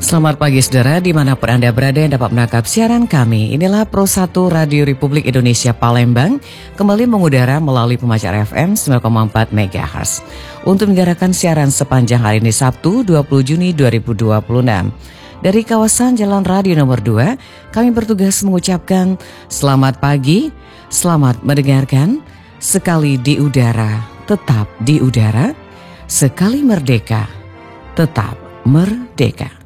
Selamat pagi saudara, dimanapun Anda berada yang dapat menangkap siaran kami. Inilah Pro 1 Radio Republik Indonesia Palembang, kembali mengudara melalui pemancar FM 9,4 MHz. Untuk menggarakan siaran sepanjang hari ini Sabtu 20 Juni 2026. Dari kawasan Jalan Radio nomor 2, kami bertugas mengucapkan selamat pagi, selamat mendengarkan, sekali di udara, tetap di udara, sekali merdeka, tetap merdeka.